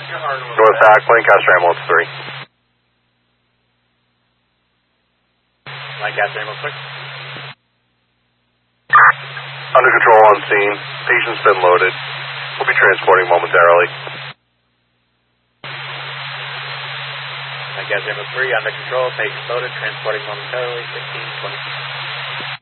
North Act, Lancaster Ambulance 3. Lancaster Ambulance 3. Under control on scene. Patient's been loaded. We'll be transporting momentarily. Lancaster Ambulance 3, under control. Patient loaded. Transporting momentarily. 1620.